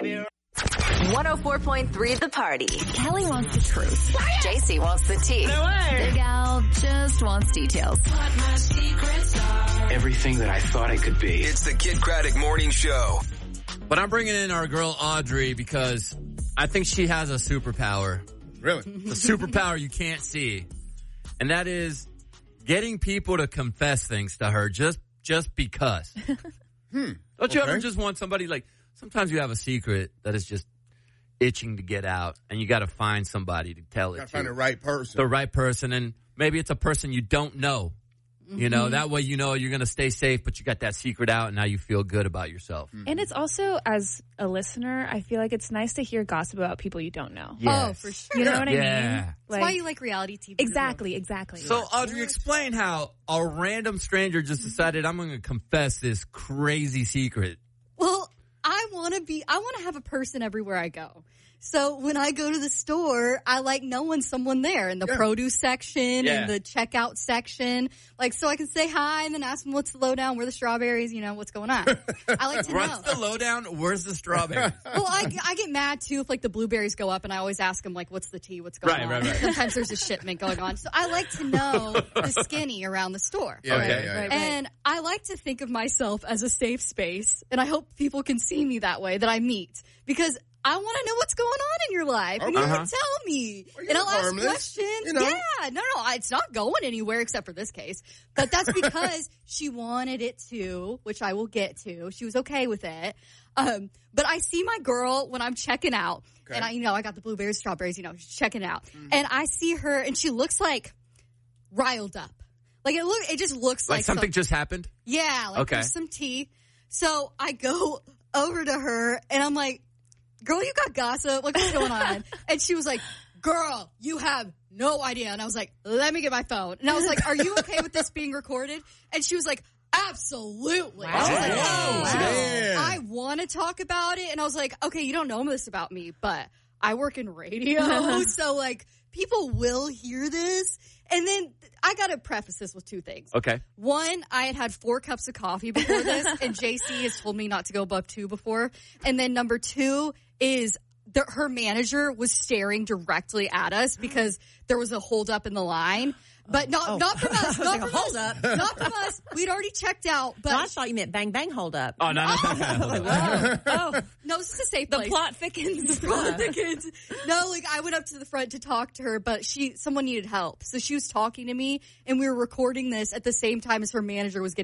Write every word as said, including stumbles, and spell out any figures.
one oh four point three The Party. Kelly wants the truth. J C wants the tea. No way. Big Al just wants details. Everything that I thought I could be. It's the Kid Craddock Morning Show. But I'm bringing in our girl Audrey because I think she has a superpower. Really? A superpower you can't see. And that is getting people to confess things to her just just because. hmm. Don't you okay. ever just want somebody, like, sometimes you have a secret that is just itching to get out, and you got to find somebody to tell it Gotta to. find the right person. The right person, and maybe it's a person you don't know. You know, that way you know you're going to stay safe, but you got that secret out, and now you feel good about yourself. And it's also, as a listener, I feel like it's nice to hear gossip about people you don't know. Yes. Oh, for sure. You know what I Yeah. mean? That's why you like reality T V. Exactly, exactly. So, Audrey, explain how a random stranger just decided, I'm going to confess this crazy secret. Well, I want to be, I want to have a person everywhere I go. So when I go to the store, I like knowing someone there in the Yeah. produce section, Yeah. in the checkout section. Like, so I can say hi and then ask them what's the lowdown, where the strawberries, you know, what's going on. I like to What's know. the lowdown? Where's the strawberry? Well, I, I get mad, too, if, like, the blueberries go up, and I always ask them, like, what's the tea, what's going Right, on. right, right. Sometimes there's a shipment going on. So I like to know the skinny around the store. Yeah, Okay. yeah, yeah, yeah. Right, right. And I like to think of myself as a safe space, and I hope people can see me that way, that I meet. Because I want to know what's going on in your life. And you Uh-huh. can tell me. Well, and you're I'll ask harmless, questions. you know. Yeah, no, no, it's not going anywhere except for this case. But that's because she wanted it to, which I will get to. She was okay with it. Um, but I see my girl when I'm checking out. Okay. And I, you know, I got the blueberries, strawberries, you know, she's checking out. Mm-hmm. And I see her, and she looks like riled up. Like, it look, it just looks Like like something some, just happened? yeah, like Okay. there's some tea. So I go over to her, and I'm like, girl, you got gossip. Like, what's going on? And she was like, girl, you have no idea. And I was like, let me get my phone. And I was like, are you okay with this being recorded? And she was like, absolutely. Wow. She was like, Wow. oh, Man. I want to talk about it. And I was like, okay, you don't know this about me, but I work in radio. So, like, people will hear this. And then I got to preface this with two things. Okay. One, I had had four cups of coffee before this, and J C has told me not to go above two before. And then number two is the, her manager was staring directly at us because there was a holdup in the line. But not Oh. not from us. Not Like a from us. holdup? Not from us. We'd already checked out. But No, I thought you meant bang bang hold up. Oh, no, no, no, no, no. oh, no, this is a safe the place. plot thickens. The plot thickens. No, like I went up to the front to talk to her, but she someone needed help, so she was talking to me, and we were recording this at the same time as her manager was getting